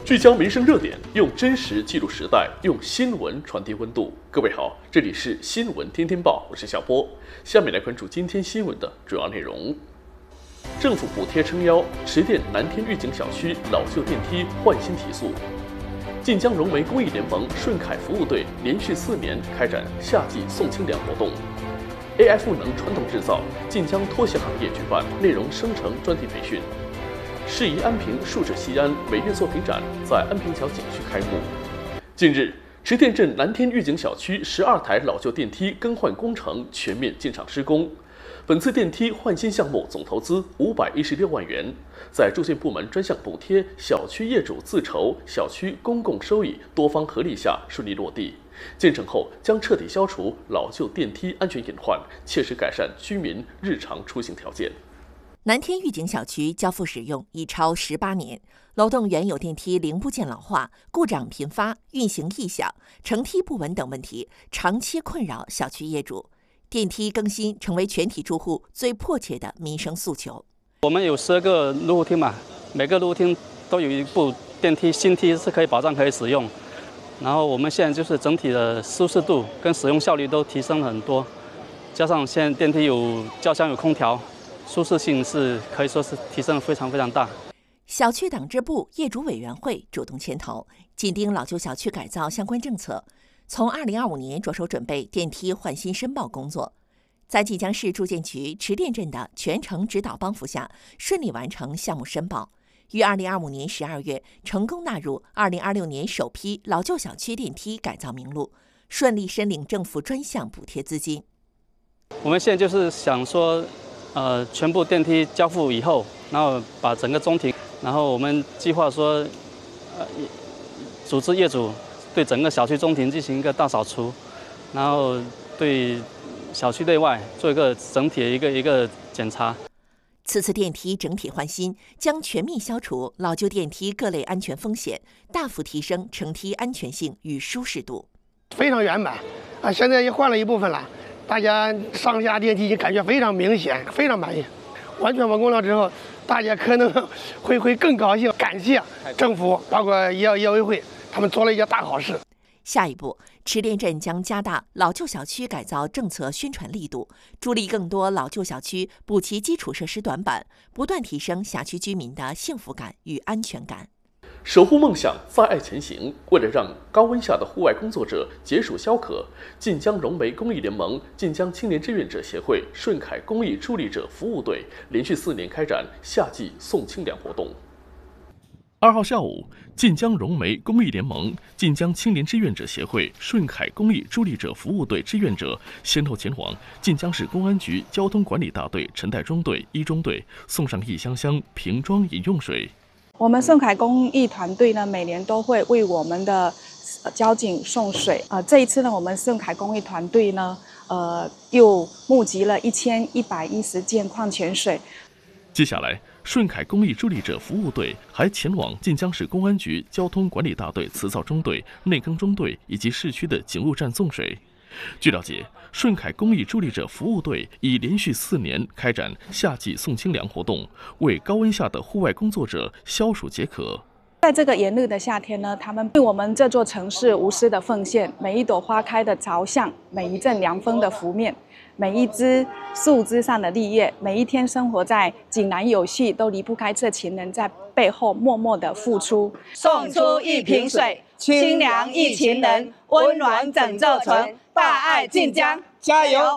聚焦民生热点，用真实记录时代，用新闻传递温度。各位好，这里是新闻天天报，我是小波。下面来关注今天新闻的主要内容。政府补贴撑腰，池店南天御景小区老旧电梯换新提速。晋江融媒公益联盟顺凯服务队连续4年开展夏季送清凉活动。AI 赋能传统制造，晋江拖鞋行业举办内容生成专题培训。适宜安平数字西安美院作品展在安平桥景区开幕。近日，池店镇南天御景小区12台老旧电梯更换工程全面进场施工。本次电梯换新项目总投资516万元，在住建部门专项补贴、小区业主自筹、小区公共收益多方合力下顺利落地。建成后将彻底消除老旧电梯安全隐患，切实改善居民日常出行条件。 南天御景小区交付使用已超18年，楼栋原有电梯零部件老化、故障频发、运行异响、承梯不稳等问题长期困扰小区业主。电梯更新成为全体住户最迫切的民生诉求。 我们有12个入户厅嘛，每个入户厅都有一部电梯，新梯是可以保障可以使用。然后我们现在就是整体的舒适度跟使用效率都提升了很多，加上现在电梯有轿厢有空调，舒适性是可以说是提升得非常大。 小区党支部业主委员会主动牵头，紧盯老旧小区改造相关政策。从2025年着手准备电梯换新申报工作，在晋江市住建局池店镇的全程指导帮扶下，顺利完成项目申报，于2025年12月成功纳入2026年首批老旧小区电梯改造名录，顺利申领政府专项补贴资金。 我们现在就是想说，全部电梯交付以后，然后把整个中庭，然后我们计划说，组织业主对整个小区中庭进行一个大扫除，然后对小区内外做一个整体的一个检查。 此次电梯整体换新将全面消除老旧电梯各类安全风险，大幅提升乘梯安全性与舒适度。 非常圆满啊！现在也换了一部分了，大家上下电梯感觉非常明显，非常满意。完全完工了之后，大家可能会更高兴，感谢政府，包括业委会。他们做了一件大好事。 下一步，池店镇将加大老旧小区改造政策宣传力度，助力更多老旧小区补齐基础设施短板，不断提升辖区居民的幸福感与安全感。 守护梦想，在爱前行。为了让高温下的户外工作者解暑消渴，晋江融媒公益联盟、晋江青年志愿者协会顺凯公益助力者服务队连续4年开展夏季送清凉活动。2号下午，晋江融媒公益联盟、晋江青年志愿者协会顺凯公益助力者服务队志愿者先后前往晋江市公安局交通管理大队陈代中队1中队，送上1箱箱瓶装饮用水。 我们顺凯公益团队呢，每年都会为我们的交警送水。这一次呢，我们顺凯公益团队呢，又募集了1110件矿泉水。 接下来，顺凯公益助力者服务队还前往晋江市公安局交通管理大队磁造中队、内更中队以及市区的警务站送水。据了解，顺凯公益助力者服务队已连续4年开展夏季送清凉活动，为高温下的户外工作者消暑解渴。 在这个炎热的夏天呢，他们对我们这座城市无私的奉献，每一朵花开的朝向，每一阵凉风的拂面，每一枝树枝上的绿叶，每一天生活在井然有序，都离不开这群人在背后默默的付出。 送出1瓶水，清凉一群人，温暖整座城，大爱晋江，加油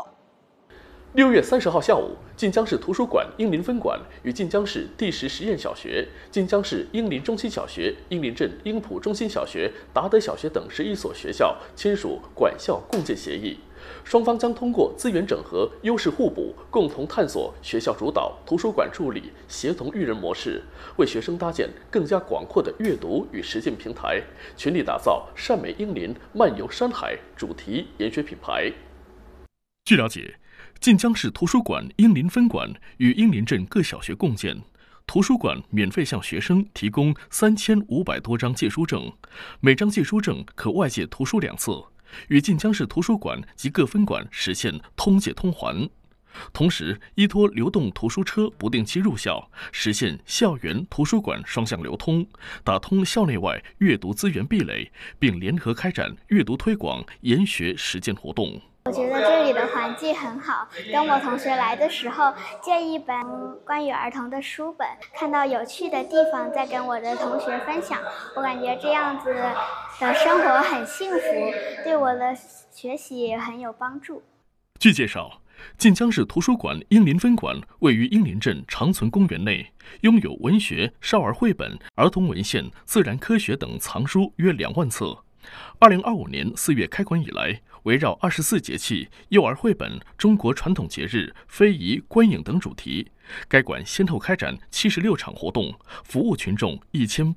！6月30号下午，晋江市图书馆英林分馆与晋江市第10实验小学、晋江市英林中心小学、英林镇英普中心小学、达德小学等11所学校签署管校共建协议。双方将通过资源整合、优势互补，共同探索学校主导、图书馆助理、协同育人模式，为学生搭建更加广阔的阅读与实践平台，全力打造善美英林、漫游山海主题研学品牌。据了解，晋江市图书馆英林分馆与英林镇各小学共建，图书馆免费向学生提供3500多张借书证，每张借书证可外借图书2次，与晋江市图书馆及各分馆实现通借通还。 同时，依托流动图书车不定期入校，实现校园图书馆双向流通，打通校内外阅读资源壁垒，并联合开展阅读推广、研学实践活动。 我觉得这里的环境很好，跟我同学来的时候借一本关于儿童的书本，看到有趣的地方再跟我的同学分享，我感觉这样子的生活很幸福，对我的学习也很有帮助。 据介绍，晋江市图书馆英林分馆位于英林镇长存公园内，拥有文学、少儿绘本、儿童文献、自然科学等藏书约2万册。2025年4月开馆以来，围绕24节气、幼儿绘本、中国传统节日、非遗、观影等主题，该馆先后开展76场活动，服务群众1800